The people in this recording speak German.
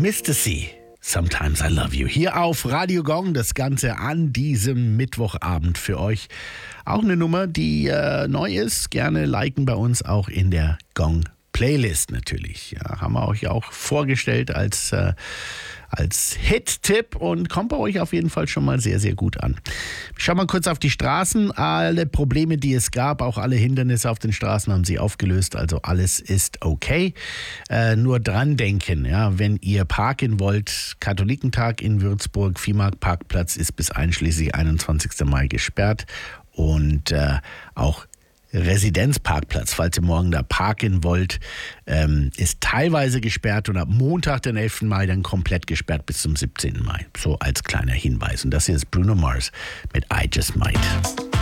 Mr. C. Sometimes I Love You. Hier auf Radio Gong, das Ganze an diesem Mittwochabend für euch. Auch eine Nummer, die neu ist. Gerne liken bei uns auch in der Gong Playlist natürlich. Ja, haben wir euch auch vorgestellt als Hit-Tipp und kommt bei euch auf jeden Fall schon mal sehr, sehr gut an. Schauen wir mal kurz auf die Straßen. Alle Probleme, die es gab, auch alle Hindernisse auf den Straßen haben sie aufgelöst. Also alles ist okay. Nur dran denken, ja, wenn ihr parken wollt, Katholikentag in Würzburg, Viehmarkt-Parkplatz ist bis einschließlich 21. Mai gesperrt und auch Residenzparkplatz, falls ihr morgen da parken wollt, ist teilweise gesperrt und ab Montag, den 11. Mai, dann komplett gesperrt bis zum 17. Mai. So als kleiner Hinweis. Und das hier ist Bruno Mars mit I Just Might.